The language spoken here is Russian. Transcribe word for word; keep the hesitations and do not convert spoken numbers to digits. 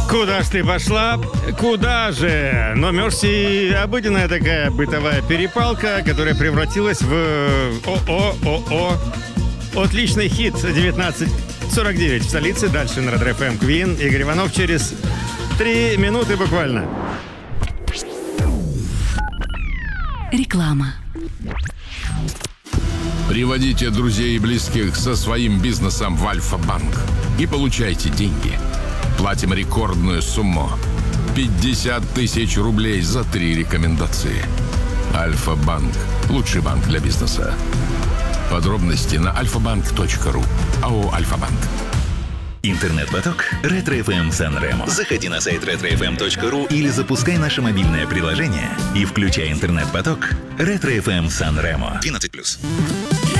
Куда ж ты пошла? Куда же? Но Мерси — обыденная такая бытовая перепалка, которая превратилась в ООО. Отличный хит девятнадцать сорок девять в столице. Дальше на Red эф эм Queen. Игорь Иванов через три минуты буквально. Реклама. Приводите друзей и близких со своим бизнесом в Альфа-банк и получайте деньги. Платим рекордную сумму – пятьдесят тысяч рублей за три рекомендации. Альфа-банк – лучший банк для бизнеса. Подробности на альфа-банк точка ру. АО «Альфа-банк». Интернет-поток Ретро эф эм Сан-Ремо. Заходи на сайт ретро эф эм точка ру или запускай наше мобильное приложение и включай интернет-поток Ретро эф эм Сан-Ремо. двенадцать плюс.